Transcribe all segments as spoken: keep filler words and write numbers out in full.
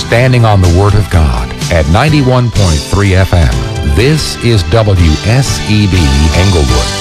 standing on the Word of God at ninety-one point three F M. This is W S E B Englewood.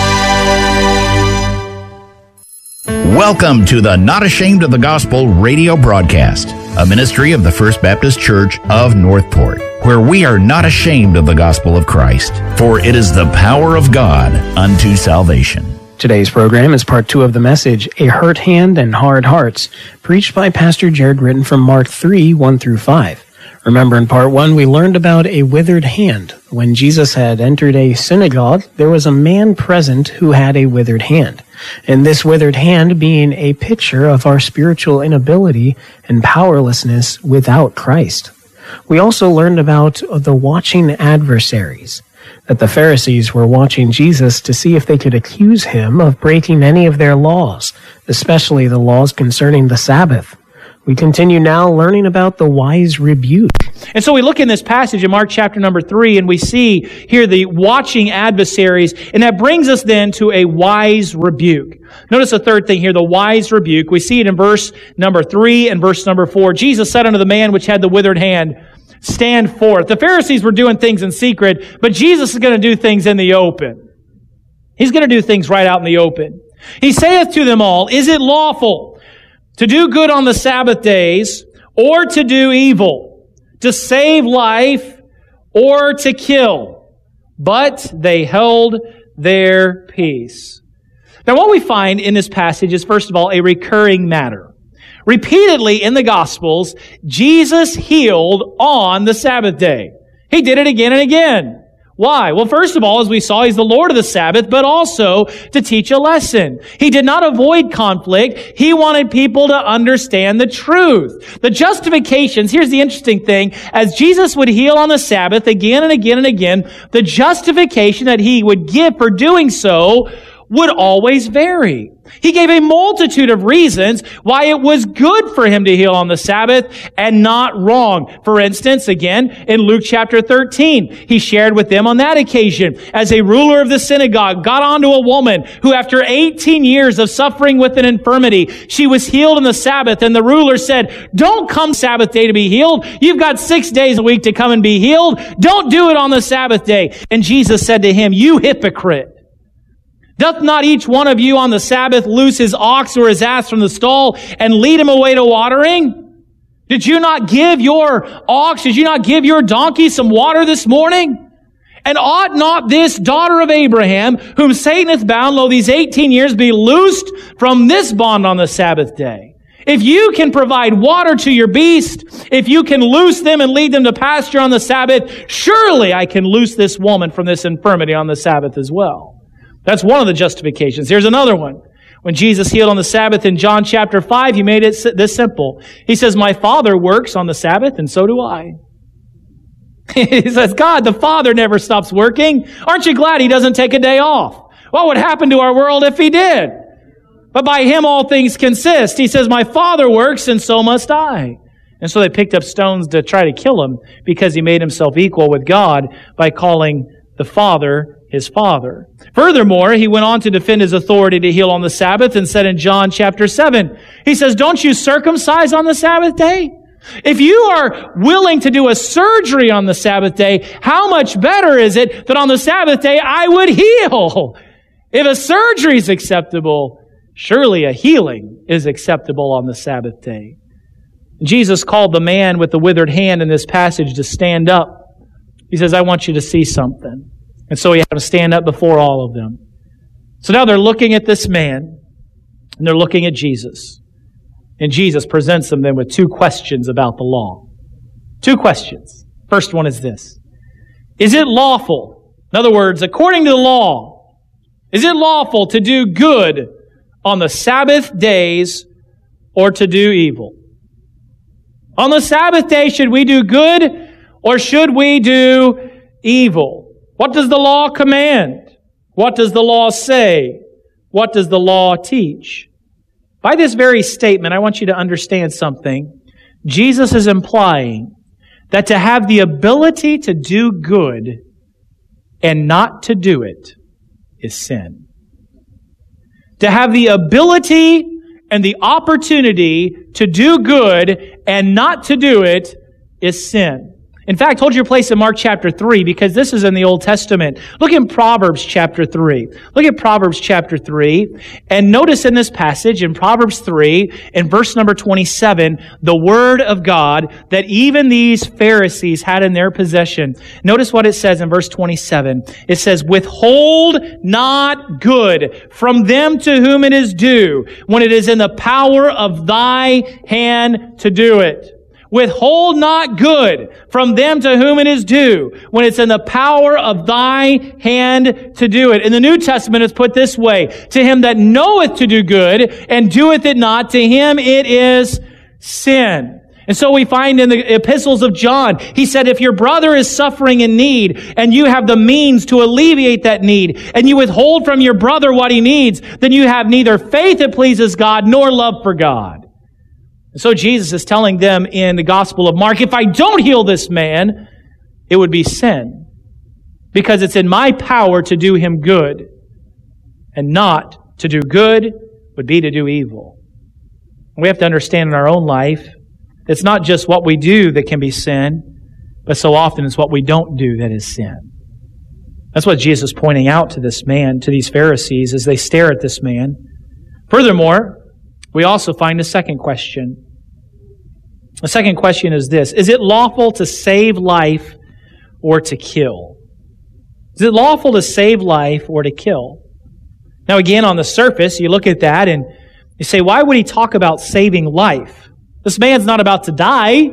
Welcome to the Not Ashamed of the Gospel radio broadcast, a ministry of the First Baptist Church of Northport, where we are not ashamed of the gospel of Christ, for it is the power of God unto salvation. Today's program is part two of the message, A Hurt Hand and Hard Hearts, preached by Pastor Jared, written from Mark three, one through five. Remember, in part one, we learned about a withered hand. When Jesus had entered a synagogue, there was a man present who had a withered hand. And this withered hand being a picture of our spiritual inability and powerlessness without Christ. We also learned about the watching adversaries, that the Pharisees were watching Jesus to see if they could accuse him of breaking any of their laws, especially the laws concerning the Sabbath. We continue now learning about the wise rebuke. And so we look in this passage in Mark chapter number three, and we see here the watching adversaries, and that brings us then to a wise rebuke. Notice the third thing here, the wise rebuke. We see it in verse number three and verse number four. Jesus said unto the man which had the withered hand, stand forth. The Pharisees were doing things in secret, but Jesus is going to do things in the open. He's going to do things right out in the open. He saith to them all, is it lawful to do good on the Sabbath days, or to do evil, to save life, or to kill? But they held their peace. Now what we find in this passage is, first of all, a recurring matter. Repeatedly in the Gospels, Jesus healed on the Sabbath day. He did it again and again. Why? Well, first of all, as we saw, He's the Lord of the Sabbath, but also to teach a lesson. He did not avoid conflict. He wanted people to understand the truth. The justifications, here's the interesting thing, as Jesus would heal on the Sabbath again and again and again, the justification that He would give for doing so would always vary. He gave a multitude of reasons why it was good for Him to heal on the Sabbath and not wrong. For instance, again, in Luke chapter thirteen, He shared with them on that occasion, as a ruler of the synagogue got onto a woman who after eighteen years of suffering with an infirmity, she was healed on the Sabbath, and the ruler said, don't come Sabbath day to be healed. You've got six days a week to come and be healed. Don't do it on the Sabbath day. And Jesus said to him, you hypocrite. Doth not each one of you on the Sabbath loose his ox or his ass from the stall and lead him away to watering? Did you not give your ox, did you not give your donkey some water this morning? And ought not this daughter of Abraham, whom Satan hath bound, lo, these eighteen years, be loosed from this bond on the Sabbath day? If you can provide water to your beast, if you can loose them and lead them to pasture on the Sabbath, surely I can loose this woman from this infirmity on the Sabbath as well. That's one of the justifications. Here's another one. When Jesus healed on the Sabbath in John chapter five, He made it this simple. He says, my Father works on the Sabbath, and so do I. He says, God, the Father never stops working. Aren't you glad He doesn't take a day off? What would happen to our world if He did? But by Him all things consist. He says, my Father works, and so must I. And so they picked up stones to try to kill Him, because He made Himself equal with God by calling the Father His Father. Furthermore, He went on to defend His authority to heal on the Sabbath and said in John chapter seven, He says, don't you circumcise on the Sabbath day? If you are willing to do a surgery on the Sabbath day, how much better is it that on the Sabbath day I would heal? If a surgery is acceptable, surely a healing is acceptable on the Sabbath day. Jesus called the man with the withered hand in this passage to stand up. He says, I want you to see something. And so He had him stand up before all of them. So now they're looking at this man, and they're looking at Jesus. And Jesus presents them then with two questions about the law. Two questions. First one is this. Is it lawful? In other words, according to the law, is it lawful to do good on the Sabbath days or to do evil? On the Sabbath day, should we do good or should we do evil? What does the law command? What does the law say? What does the law teach? By this very statement, I want you to understand something. Jesus is implying that to have the ability to do good and not to do it is sin. To have the ability and the opportunity to do good and not to do it is sin. In fact, hold your place in Mark chapter three, because this is in the Old Testament. Look in Proverbs chapter three. Look at Proverbs chapter three, and notice in this passage, in Proverbs three, in verse number twenty-seven, the Word of God that even these Pharisees had in their possession. Notice what it says in verse twenty-seven. It says, "Withhold not good from them to whom it is due, when it is in the power of thy hand to do it." Withhold not good from them to whom it is due, when it's in the power of thy hand to do it. In the New Testament, it's put this way: to him that knoweth to do good and doeth it not, to him it is sin. And so we find in the epistles of John, he said, if your brother is suffering in need and you have the means to alleviate that need, and you withhold from your brother what he needs, then you have neither faith that pleases God nor love for God. So Jesus is telling them in the Gospel of Mark, if I don't heal this man, it would be sin. Because it's in my power to do him good. And not to do good would be to do evil. We have to understand in our own life, it's not just what we do that can be sin, but so often it's what we don't do that is sin. That's what Jesus is pointing out to this man, to these Pharisees, as they stare at this man. Furthermore, we also find a second question. The second question is this: is it lawful to save life or to kill? Is it lawful to save life or to kill? Now again, on the surface, you look at that and you say, why would he talk about saving life? This man's not about to die.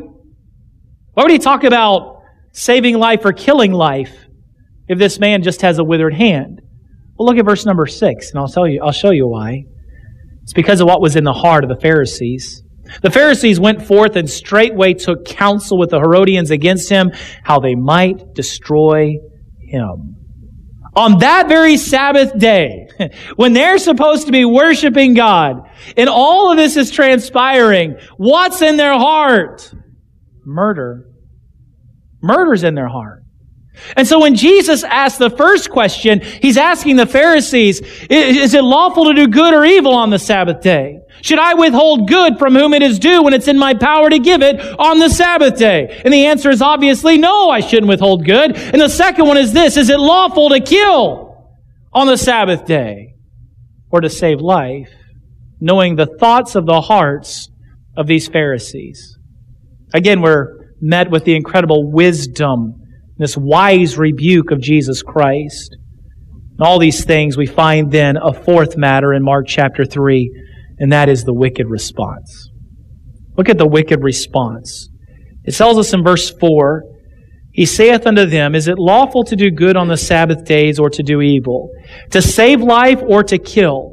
Why would he talk about saving life or killing life if this man just has a withered hand? Well, look at verse number six, and I'll tell you, I'll show you why. It's because of what was in the heart of the Pharisees. The Pharisees went forth and straightway took counsel with the Herodians against him, how they might destroy him. On that very Sabbath day, when they're supposed to be worshiping God, and all of this is transpiring, what's in their heart? Murder. Murder's in their heart. And so when Jesus asked the first question, He's asking the Pharisees, is it lawful to do good or evil on the Sabbath day? Should I withhold good from whom it is due when it's in my power to give it on the Sabbath day? And the answer is obviously no, I shouldn't withhold good. And the second one is this: is it lawful to kill on the Sabbath day or to save life? Knowing the thoughts of the hearts of these Pharisees. Again, we're met with the incredible wisdom, this wise rebuke of Jesus Christ. And all these things, we find then a fourth matter in Mark chapter three, and that is the wicked response. Look at the wicked response. It tells us in verse four, He saith unto them, is it lawful to do good on the Sabbath days or to do evil, to save life or to kill?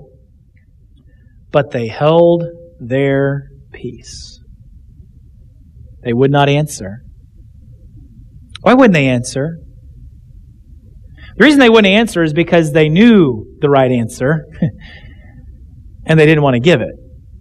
But they held their peace. They would not answer. Why wouldn't they answer? The reason they wouldn't answer is because they knew the right answer and they didn't want to give it.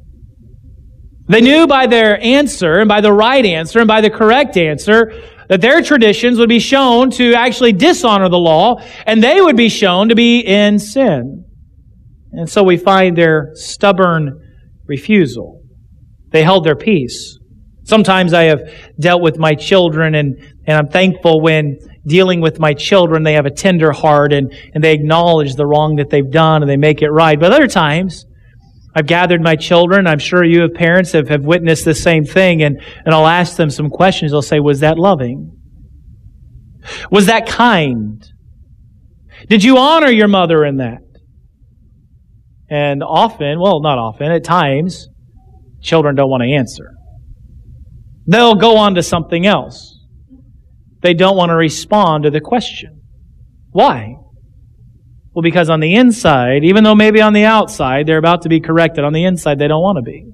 They knew by their answer and by the right answer and by the correct answer that their traditions would be shown to actually dishonor the law, and they would be shown to be in sin. And so we find their stubborn refusal. They held their peace. Sometimes I have dealt with my children, and, and I'm thankful when dealing with my children, they have a tender heart and, and they acknowledge the wrong that they've done and they make it right. But other times, I've gathered my children. I'm sure you as parents have, have witnessed the same thing, and, and I'll ask them some questions. They'll say, was that loving? Was that kind? Did you honor your mother in that? And often, well, not often, at times, children don't want to answer. They'll go on to something else. They don't want to respond to the question. Why? Well, because on the inside, even though maybe on the outside they're about to be corrected, on the inside they don't want to be.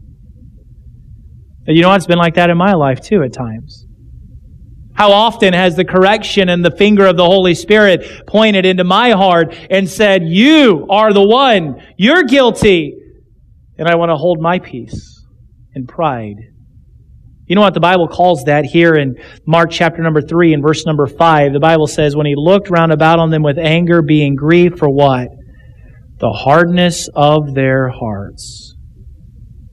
And you know what? It's been like that in my life too at times. How often has the correction and the finger of the Holy Spirit pointed into my heart and said, you are the one, you're guilty, and I want to hold my peace in pride. You know what the Bible calls that here in Mark chapter number three and verse number five? The Bible says, when he looked round about on them with anger, being grieved for what? The hardness of their hearts.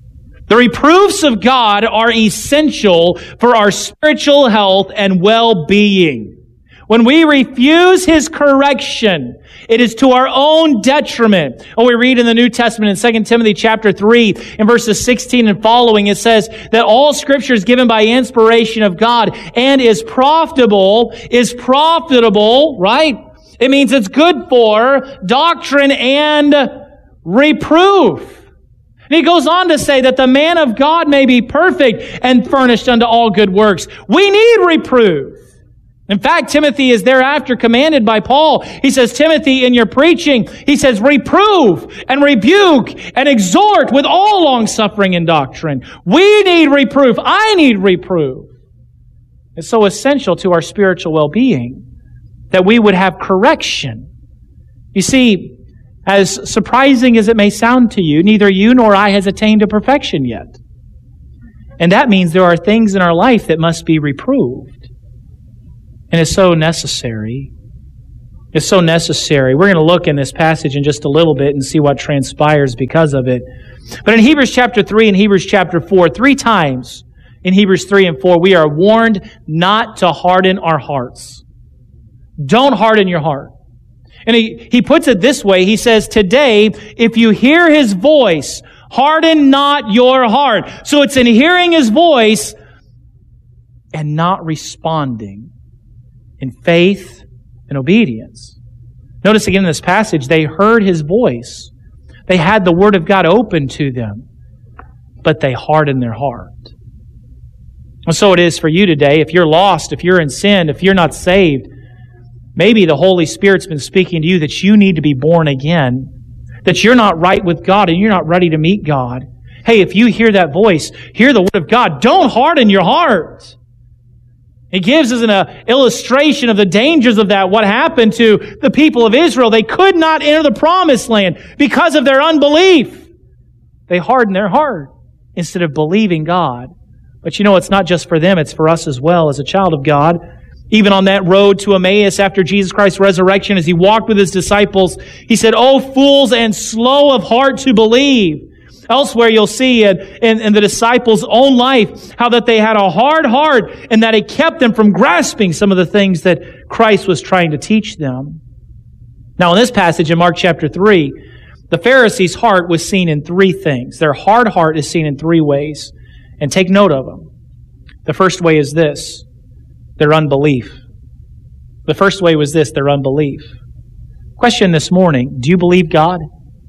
The reproofs of God are essential for our spiritual health and well-being. When we refuse His correction, it is to our own detriment. Oh, we read in the New Testament in Second Timothy chapter three, in verses sixteen and following, it says that all Scripture is given by inspiration of God and is profitable, is profitable, right? It means it's good for doctrine and reproof. And he goes on to say that the man of God may be perfect and furnished unto all good works. We need reproof. In fact, Timothy is thereafter commanded by Paul. He says, Timothy, in your preaching, he says, reprove and rebuke and exhort with all long-suffering and doctrine. We need reproof. I need reproof. It's so essential to our spiritual well-being that we would have correction. You see, as surprising as it may sound to you, neither you nor I has attained to perfection yet. And that means there are things in our life that must be reproved. And it's so necessary. It's so necessary. We're going to look in this passage in just a little bit and see what transpires because of it. But in Hebrews chapter three and Hebrews chapter four, three times in Hebrews three and four, we are warned not to harden our hearts. Don't harden your heart. And he, he puts it this way. He says, today, if you hear His voice, harden not your heart. So it's in hearing His voice and not responding in faith and obedience. Notice again in this passage, they heard His voice. They had the Word of God open to them, but they hardened their heart. And so it is for you today. If you're lost, if you're in sin, if you're not saved, maybe the Holy Spirit's been speaking to you that you need to be born again, that you're not right with God and you're not ready to meet God. Hey, if you hear that voice, hear the Word of God, don't harden your heart. It gives us an uh, illustration of the dangers of that, what happened to the people of Israel. They could not enter the promised land because of their unbelief. They hardened their heart instead of believing God. But you know, it's not just for them, it's for us as well as a child of God. Even on that road to Emmaus after Jesus Christ's resurrection, as He walked with His disciples, He said, "O fools and slow of heart to believe." Elsewhere you'll see in, in, in the disciples' own life how that they had a hard heart and that it kept them from grasping some of the things that Christ was trying to teach them. Now in this passage in Mark chapter three, the Pharisees' heart was seen in three things. Their hard heart is seen in three ways. And take note of them. The first way is this, their unbelief. The first way was this, their unbelief. Question this morning, do you believe God?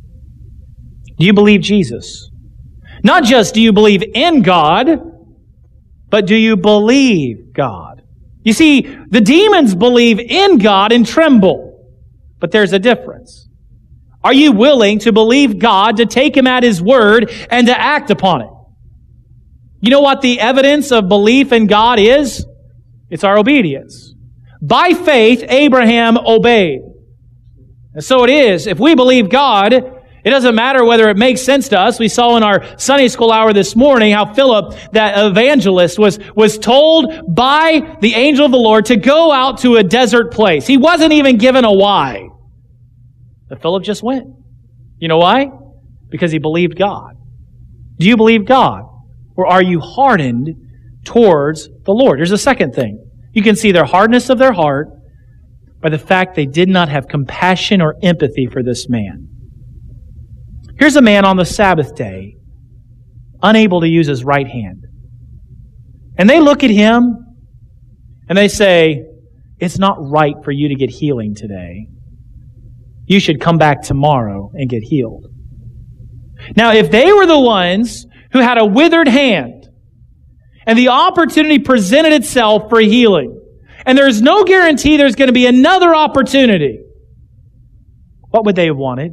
Do you believe Jesus? Not just do you believe in God, but do you believe God? You see, the demons believe in God and tremble, but there's a difference. Are you willing to believe God, to take Him at His word, and to act upon it? You know what the evidence of belief in God is? It's our obedience. By faith, Abraham obeyed. And so it is. If we believe God, it doesn't matter whether it makes sense to us. We saw in our Sunday school hour this morning how Philip, that evangelist, was, was told by the angel of the Lord to go out to a desert place. He wasn't even given a why. But Philip just went. You know why? Because he believed God. Do you believe God? Or are you hardened towards the Lord? Here's the second thing. You can see their hardness of their heart by the fact they did not have compassion or empathy for this man. Here's a man on the Sabbath day, unable to use his right hand. And they look at him and they say, it's not right for you to get healing today. You should come back tomorrow and get healed. Now, if they were the ones who had a withered hand and the opportunity presented itself for healing, and there's no guarantee there's going to be another opportunity, what would they have wanted?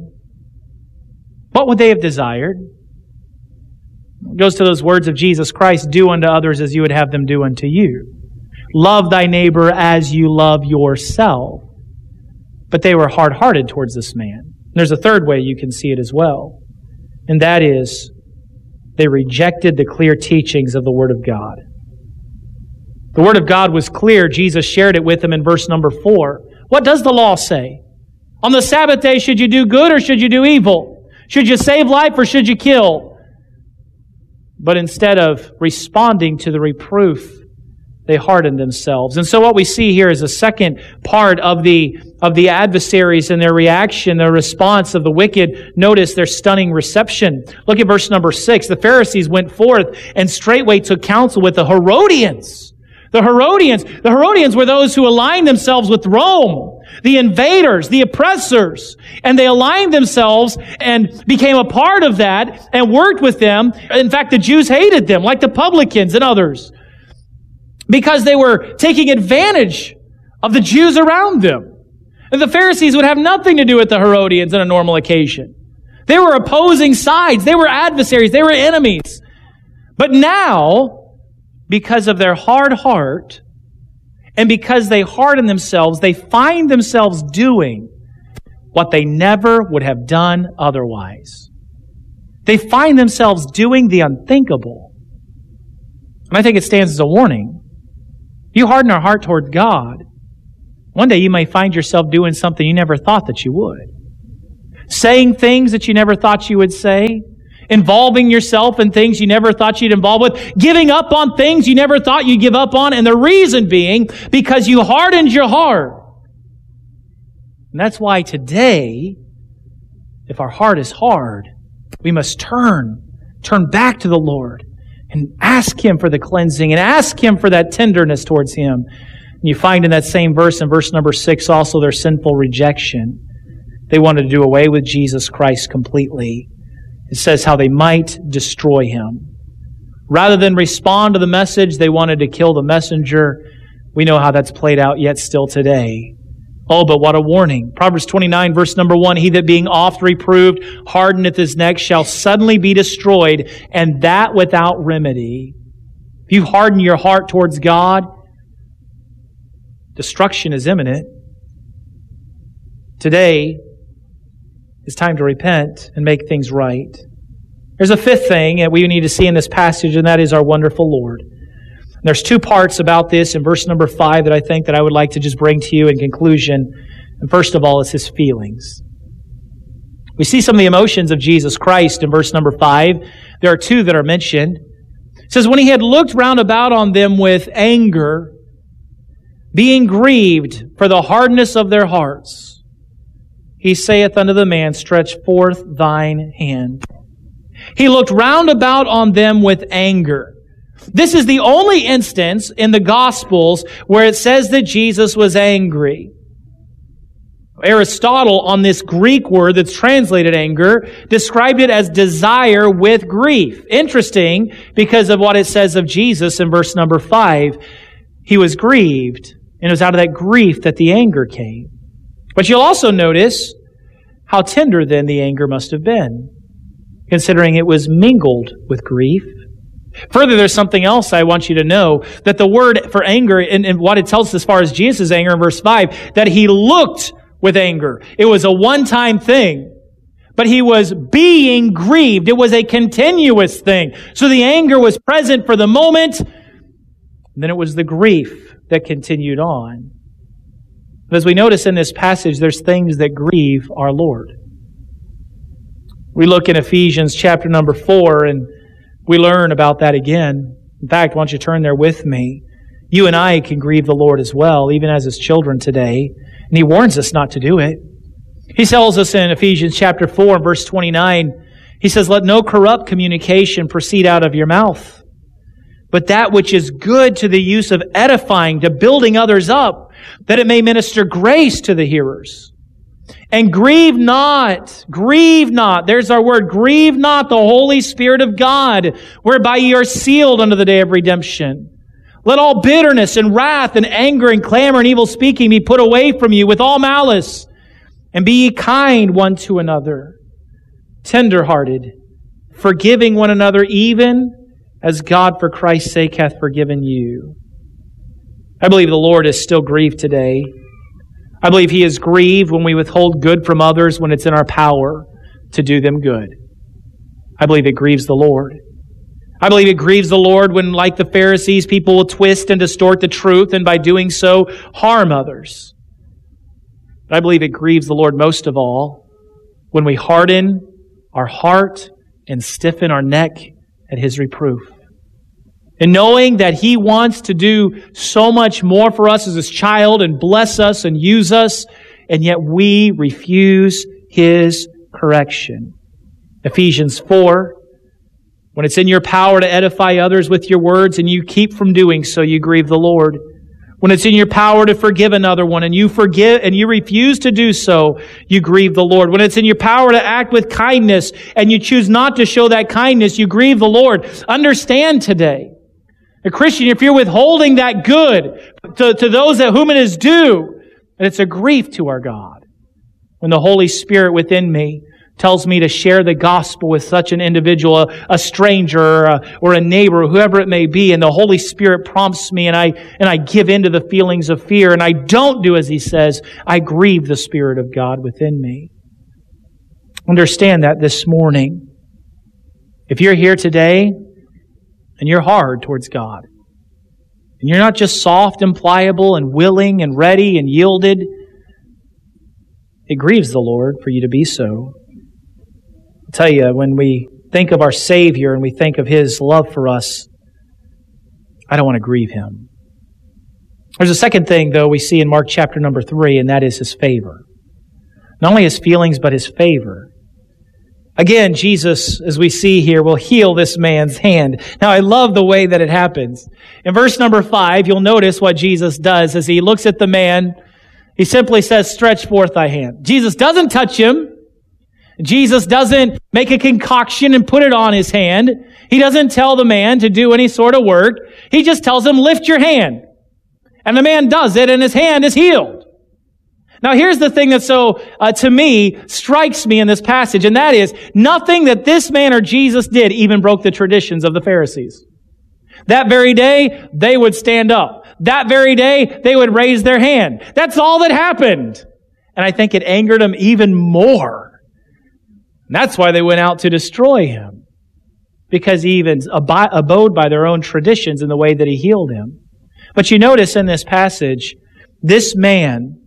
What would they have desired? It goes to those words of Jesus Christ, do unto others as you would have them do unto you. Love thy neighbor as you love yourself. But they were hard-hearted towards this man. There's a third way you can see it as well. And that is, they rejected the clear teachings of the Word of God. The Word of God was clear. Jesus shared it with them in verse number four. What does the law say? On the Sabbath day, should you do good or should you do evil? Should you save life or should you kill? But instead of responding to the reproof, they hardened themselves. And so what we see here is a second part of the of the adversaries and their reaction, their response of the wicked. Notice their stunning reception. Look at verse number six. The Pharisees went forth and straightway took counsel with the Herodians. The Herodians, the Herodians were those who aligned themselves with Rome, the invaders, the oppressors, and they aligned themselves and became a part of that and worked with them. In fact, the Jews hated them, like the publicans and others, because they were taking advantage of the Jews around them. And the Pharisees would have nothing to do with the Herodians on a normal occasion. They were opposing sides. They were adversaries. They were enemies. But now, because of their hard heart, and because they harden themselves, they find themselves doing what they never would have done otherwise. They find themselves doing the unthinkable. And I think it stands as a warning. You harden our heart toward God, one day you may find yourself doing something you never thought that you would. Saying things that you never thought you would say. Involving yourself in things you never thought you'd involve with. Giving up on things you never thought you'd give up on. And the reason being because you hardened your heart. And that's why today, if our heart is hard, we must turn, turn back to the Lord and ask Him for the cleansing and ask Him for that tenderness towards Him. And you find in that same verse, in verse number six, also their sinful rejection. They wanted to do away with Jesus Christ completely. It says how they might destroy Him. Rather than respond to the message, they wanted to kill the messenger. We know how that's played out yet still today. Oh, but what a warning. Proverbs twenty-nine, verse number one, He that being oft reproved hardeneth his neck shall suddenly be destroyed, and that without remedy. If you harden your heart towards God, destruction is imminent. Today, it's time to repent and make things right. There's a fifth thing that we need to see in this passage, and that is our wonderful Lord. There's two parts about this in verse number five that I think that I would like to just bring to you in conclusion. And first of all, it's His feelings. We see some of the emotions of Jesus Christ in verse number five. There are two that are mentioned. It says, when He had looked round about on them with anger, being grieved for the hardness of their hearts, He saith unto the man, stretch forth thine hand. He looked round about on them with anger. This is the only instance in the Gospels where it says that Jesus was angry. Aristotle, on this Greek word that's translated anger, described it as desire with grief. Interesting, because of what it says of Jesus in verse number five. He was grieved, and it was out of that grief that the anger came. But you'll also notice how tender then the anger must have been, considering it was mingled with grief. Further, there's something else I want you to know, that the word for anger, and, and what it tells us as far as Jesus' anger in verse five, that He looked with anger. It was a one-time thing, but He was being grieved. It was a continuous thing. So the anger was present for the moment, and then it was the grief that continued on. But as we notice in this passage, there's things that grieve our Lord. We look in Ephesians chapter number four, and we learn about that again. In fact, why don't you turn there with me? You and I can grieve the Lord as well, even as His children today. And He warns us not to do it. He tells us in Ephesians chapter four, verse twenty-nine, He says, let no corrupt communication proceed out of your mouth, but that which is good to the use of edifying, to building others up, that it may minister grace to the hearers. And grieve not, grieve not, there's our word, grieve not the Holy Spirit of God, whereby ye are sealed unto the day of redemption. Let all bitterness and wrath and anger and clamor and evil speaking be put away from you with all malice. And be ye kind one to another, tender-hearted, forgiving one another, even as God for Christ's sake hath forgiven you. I believe the Lord is still grieved today. I believe He is grieved when we withhold good from others when it's in our power to do them good. I believe it grieves the Lord. I believe it grieves the Lord when, like the Pharisees, people will twist and distort the truth and by doing so harm others. But I believe it grieves the Lord most of all when we harden our heart and stiffen our neck at His reproof. And knowing that He wants to do so much more for us as His child and bless us and use us, and yet we refuse His correction. Ephesians four, when it's in your power to edify others with your words and you keep from doing so, you grieve the Lord. When it's in your power to forgive another one and you forgive and you refuse to do so, you grieve the Lord. When it's in your power to act with kindness and you choose not to show that kindness, you grieve the Lord. Understand today, a Christian, if you're withholding that good to, to those at whom it is due, and it's a grief to our God. When the Holy Spirit within me tells me to share the gospel with such an individual, a, a stranger or a, or a neighbor, whoever it may be, and the Holy Spirit prompts me and I and I give in to the feelings of fear and I don't do as He says, I grieve the Spirit of God within me. Understand that this morning. If you're here today and you're hard towards God, and you're not just soft and pliable and willing and ready and yielded, it grieves the Lord for you to be so. I'll tell you, when we think of our Savior and we think of His love for us, I don't want to grieve Him. There's a second thing, though, we see in Mark chapter number three, and that is His favor. Not only His feelings, but His favor. Again, Jesus, as we see here, will heal this man's hand. Now, I love the way that it happens. In verse number five, you'll notice what Jesus does as He looks at the man. He simply says, stretch forth thy hand. Jesus doesn't touch him. Jesus doesn't make a concoction and put it on his hand. He doesn't tell the man to do any sort of work. He just tells him, lift your hand. And the man does it, and his hand is healed. Now, here's the thing that so, uh, to me, strikes me in this passage, and that is, nothing that this man or Jesus did even broke the traditions of the Pharisees. That very day, they would stand up. That very day, they would raise their hand. That's all that happened. And I think it angered them even more. And that's why they went out to destroy him. Because he even ab- abode by their own traditions in the way that he healed him. But you notice in this passage, this man,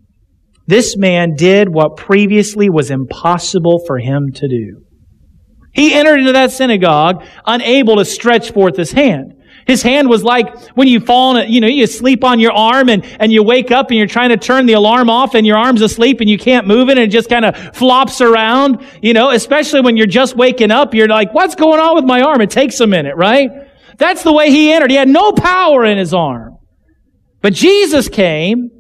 this man did what previously was impossible for him to do. He entered into that synagogue unable to stretch forth his hand. His hand was like when you fall, on, you know, you sleep on your arm and, and you wake up and you're trying to turn the alarm off and your arm's asleep and you can't move it and it just kind of flops around, you know, especially when you're just waking up. You're like, what's going on with my arm? It takes a minute, right? That's the way he entered. He had no power in his arm. But Jesus came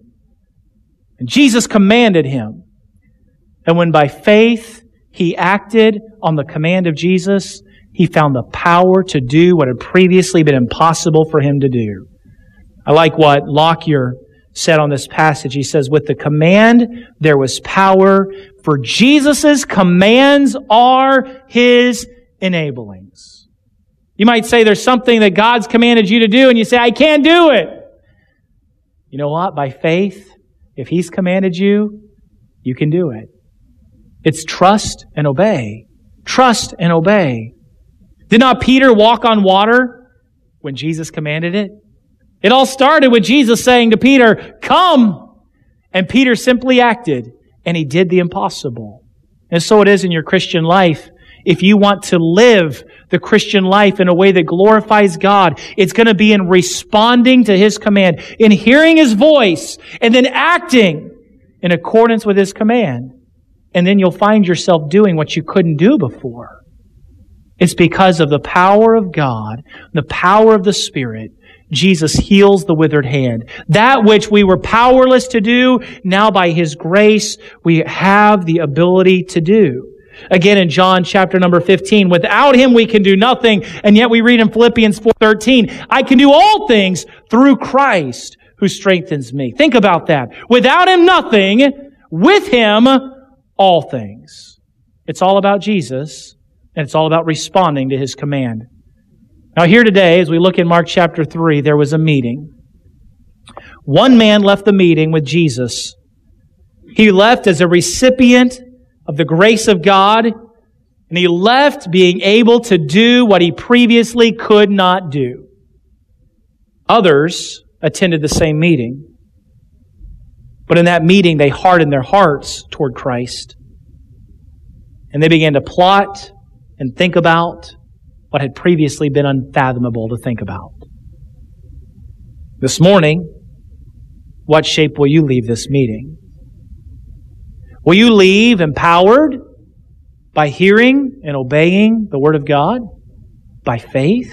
and Jesus commanded him. And when by faith he acted on the command of Jesus, he found the power to do what had previously been impossible for him to do. I like what Lockyer said on this passage. He says, with the command, there was power, for Jesus' commands are His enablings. You might say there's something that God's commanded you to do, and you say, I can't do it. You know what? By faith, if He's commanded you, you can do it. It's trust and obey. Trust and obey. Did not Peter walk on water when Jesus commanded it? It all started with Jesus saying to Peter, come! And Peter simply acted, and he did the impossible. And so it is in your Christian life. If you want to live the Christian life in a way that glorifies God, it's going to be in responding to His command, in hearing His voice, and then acting in accordance with His command. And then you'll find yourself doing what you couldn't do before. It's because of the power of God, the power of the Spirit, Jesus heals the withered hand. That which we were powerless to do, now by His grace, we have the ability to do. Again, in John chapter number fifteen, without Him we can do nothing, and yet we read in Philippians four thirteen, I can do all things through Christ who strengthens me. Think about that. Without Him, nothing. With Him, all things. It's all about Jesus. And it's all about responding to His command. Now here today, as we look in Mark chapter three, there was a meeting. One man left the meeting with Jesus. He left as a recipient of the grace of God, and he left being able to do what he previously could not do. Others attended the same meeting. But in that meeting, they hardened their hearts toward Christ. And they began to plot and think about what had previously been unfathomable to think about. This morning, what shape will you leave this meeting? Will you leave empowered by hearing and obeying the Word of God? By faith?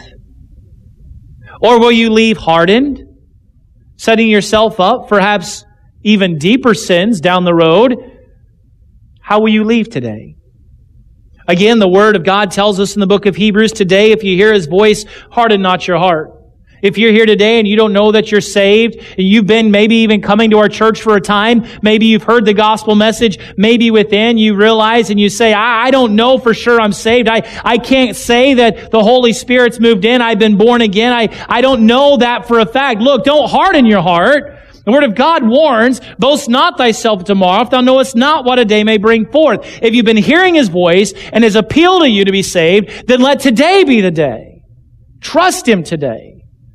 Or will you leave hardened, setting yourself up for perhaps even deeper sins down the road? How will you leave today? Again, the Word of God tells us in the book of Hebrews, today, if you hear His voice, harden not your heart. If you're here today and you don't know that you're saved, and you've been maybe even coming to our church for a time, maybe you've heard the gospel message, maybe within you realize and you say, I, I don't know for sure I'm saved. I, I can't say that the Holy Spirit's moved in. I've been born again. I, I don't know that for a fact. Look, don't harden your heart. The Word of God warns, boast not thyself tomorrow, if thou knowest not what a day may bring forth. If you've been hearing His voice and His appeal to you to be saved, then let today be the day. Trust Him today.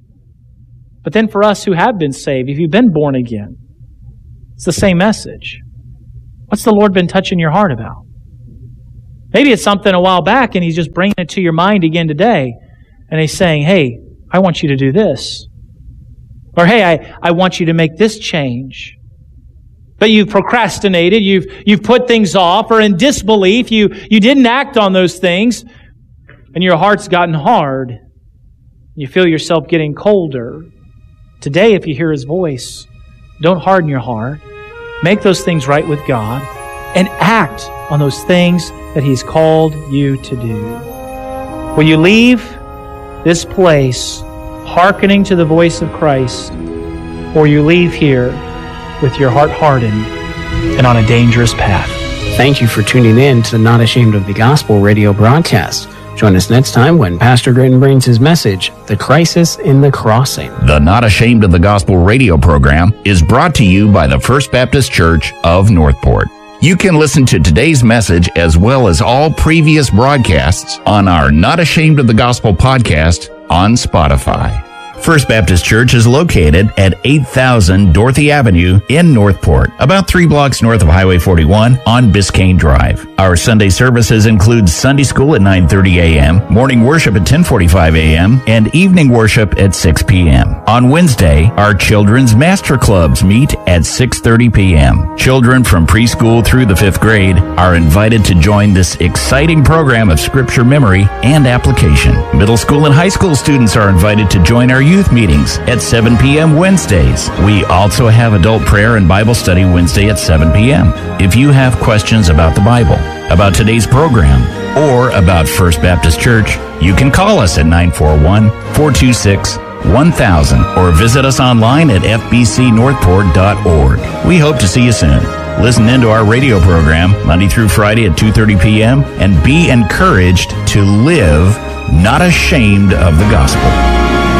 But then for us who have been saved, if you've been born again, it's the same message. What's the Lord been touching your heart about? Maybe it's something a while back and He's just bringing it to your mind again today. And He's saying, hey, I want you to do this. Or, hey, I, I want you to make this change. But you've procrastinated, you've, you've put things off, or in disbelief, you, you didn't act on those things, and your heart's gotten hard. You feel yourself getting colder. Today, if you hear His voice, don't harden your heart. Make those things right with God and act on those things that He's called you to do. Will you leave this place hearkening to the voice of Christ, or you leave here with your heart hardened and on a dangerous path? Thank you for tuning in to the Not Ashamed of the Gospel radio broadcast. Join us next time when Pastor Gritton brings his message, The Crisis in the Crossing. The Not Ashamed of the Gospel radio program is brought to you by the First Baptist Church of Northport. You can listen to today's message as well as all previous broadcasts on our Not Ashamed of the Gospel podcast on Spotify. First Baptist Church is located at eight thousand Dorothy Avenue in Northport, about three blocks north of Highway forty-one on Biscayne Drive. Our Sunday services include Sunday school at nine thirty a.m., morning worship at ten forty-five a.m., and evening worship at six p.m. On Wednesday, our children's master clubs meet at six thirty p.m. Children from preschool through the fifth grade are invited to join this exciting program of scripture memory and application. Middle school and high school students are invited to join our youth meetings at seven p.m. Wednesdays. We also have adult prayer and Bible study Wednesday at seven p.m. If you have questions about the Bible, about today's program, or about First Baptist Church, you can call us at nine four one, four two six, one thousand or visit us online at f b c northport dot org. We hope to see you soon. Listen in to our radio program Monday through Friday at two thirty p.m. and be encouraged to live not ashamed of the gospel.